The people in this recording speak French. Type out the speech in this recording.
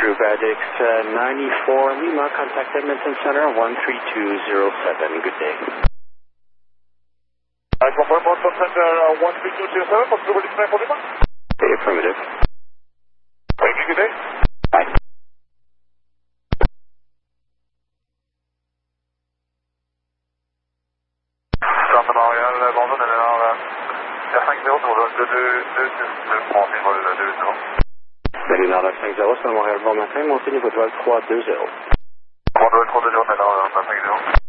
Group Addix 94 Lima, contact Edmonton Center 13207. Good day. I confirm Edmonton Center 13207, possible display for Lima? Okay, affirmative. Thank you, good day. Bye. Santa Maria, bonjour, R50, montez vol 20. Berliner 50, Santa Montréal, bon matin, montez niveau de vol 320. Bon, 320, maintenant, 50.